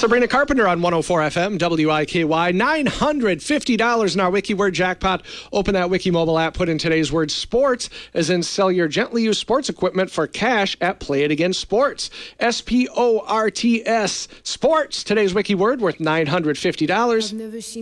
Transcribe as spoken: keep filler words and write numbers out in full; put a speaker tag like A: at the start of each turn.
A: Sabrina Carpenter on one oh four F M, W I K Y. nine hundred fifty dollars in our Wiki Word jackpot. Open that Wiki mobile app, put in today's word sports, as in sell your gently used sports equipment for cash at Play It Again Sports. S P O R T S, sports. Today's Wiki Word worth nine hundred fifty dollars.